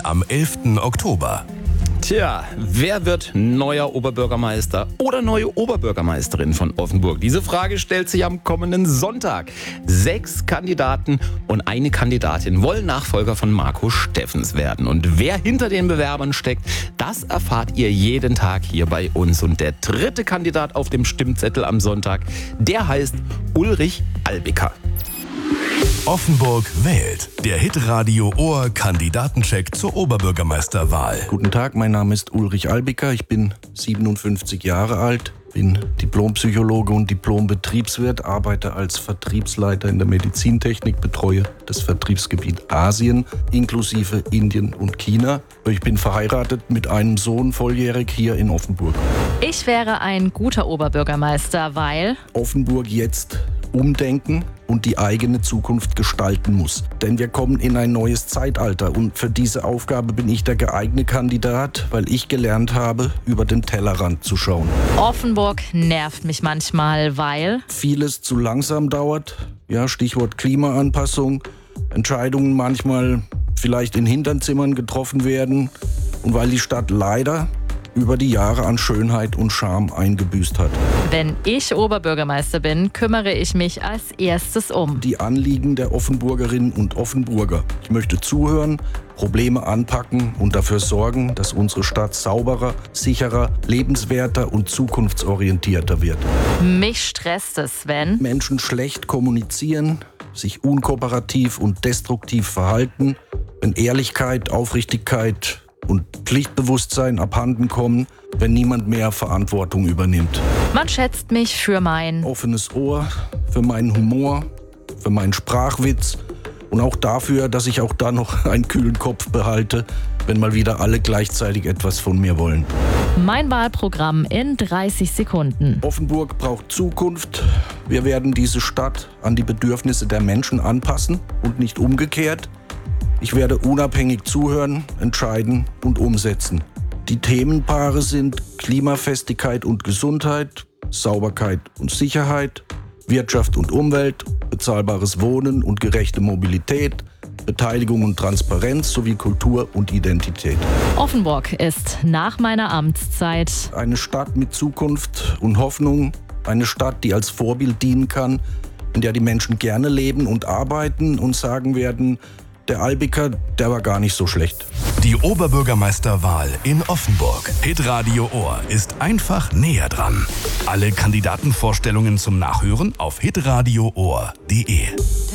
am 11. Oktober. Tja, wer wird neuer Oberbürgermeister oder neue Oberbürgermeisterin von Offenburg? Diese Frage stellt sich am kommenden Sonntag. 6 Kandidaten und eine Kandidatin wollen Nachfolger von Marco Steffens werden. Und wer hinter den Bewerbern steckt, das erfahrt ihr jeden Tag hier bei uns. Und der 3. Kandidat auf dem Stimmzettel am Sonntag, der heißt Ulrich Albiker. Offenburg wählt. Der Hitradio Ohr Kandidatencheck zur Oberbürgermeisterwahl. Guten Tag, mein Name ist Ulrich Albiker, ich bin 57 Jahre alt, bin Diplompsychologe und Diplombetriebswirt, arbeite als Vertriebsleiter in der Medizintechnik, betreue das Vertriebsgebiet Asien, inklusive Indien und China. Ich bin verheiratet mit einem Sohn, volljährig, hier in Offenburg. Ich wäre ein guter Oberbürgermeister, weil Offenburg jetzt umdenken und die eigene Zukunft gestalten muss. Denn wir kommen in ein neues Zeitalter und für diese Aufgabe bin ich der geeignete Kandidat, weil ich gelernt habe, über den Tellerrand zu schauen. Offenburg nervt mich manchmal, weil Vieles zu langsam dauert, ja, Stichwort Klimaanpassung, Entscheidungen manchmal vielleicht in Hinterzimmern getroffen werden und weil die Stadt leider über die Jahre an Schönheit und Charme eingebüßt hat. wenn ich Oberbürgermeister bin, kümmere ich mich als erstes um Die Anliegen der Offenburgerinnen und Offenburger. Ich möchte zuhören, Probleme anpacken und dafür sorgen, dass unsere Stadt sauberer, sicherer, lebenswerter und zukunftsorientierter wird. Mich stresst es, wenn Menschen schlecht kommunizieren, sich unkooperativ und destruktiv verhalten, wenn Ehrlichkeit, Aufrichtigkeit und Pflichtbewusstsein abhanden kommen, wenn niemand mehr Verantwortung übernimmt. man schätzt mich für mein Offenes Ohr, für meinen Humor, für meinen Sprachwitz und auch dafür, dass ich auch da noch einen kühlen Kopf behalte, wenn mal wieder alle gleichzeitig etwas von mir wollen. Mein Wahlprogramm in 30 Sekunden. Offenburg braucht Zukunft. Wir werden diese Stadt an die Bedürfnisse der Menschen anpassen und nicht umgekehrt. Ich werde unabhängig zuhören, entscheiden und umsetzen. Die Themenpaare sind Klimafestigkeit und Gesundheit, Sauberkeit und Sicherheit, Wirtschaft und Umwelt, bezahlbares Wohnen und gerechte Mobilität, Beteiligung und Transparenz sowie Kultur und Identität. Offenburg ist nach meiner Amtszeit Eine Stadt mit Zukunft und Hoffnung, eine Stadt, die als Vorbild dienen kann, in der die Menschen gerne leben und arbeiten und sagen werden, der Albiker, der war gar nicht so schlecht. Die Oberbürgermeisterwahl in Offenburg. Hitradio Ohr ist einfach näher dran. Alle Kandidatenvorstellungen zum Nachhören auf hitradioohr.de.